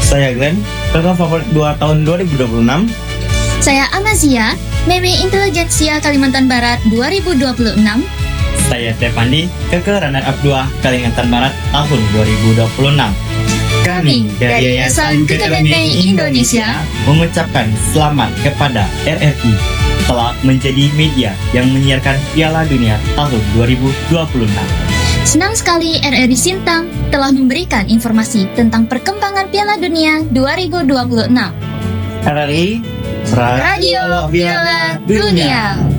Saya Glenn, kakak favorit 2 tahun 2026. Saya Amazia, Meme Intelijensia Kalimantan Barat 2026. Saya Stefandi, kakak runner-up 2 Kalimantan Barat tahun 2026. Kami dari Yayasan KKBP Indonesia mengucapkan selamat kepada RRI telah menjadi media yang menyiarkan Piala Dunia tahun 2026. senang sekali RRI Sintang telah memberikan informasi tentang perkembangan Piala Dunia 2026. RRI Radio Piala Dunia.